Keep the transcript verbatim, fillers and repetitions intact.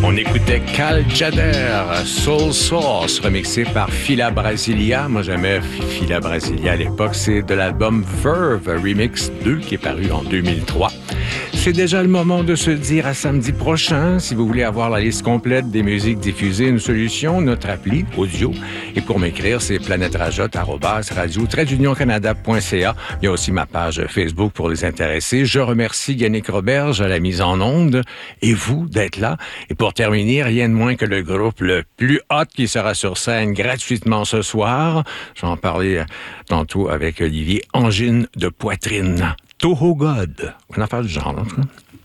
On écoutait Cal Tjader, Soul Source, remixé par Fila Brasilia. Moi, j'aimais Fila Brasilia à l'époque. C'est de l'album Verve Remix deux qui est paru en deux mille trois. C'est déjà le moment de se dire à samedi prochain. Si vous voulez avoir la liste complète des musiques diffusées, une solution, notre appli audio. Et pour m'écrire, c'est planète-rajot arobase radio tiret union canada point c a. Il y a aussi ma page Facebook pour les intéressés. Je remercie Yannick Roberge à la mise en onde et vous d'être là. Et pour terminer, rien de moins que le groupe le plus hot qui sera sur scène gratuitement ce soir. J'en parlais tantôt avec Olivier. Angine de poitrine. Toho God. On a fait du genre, en tout cas.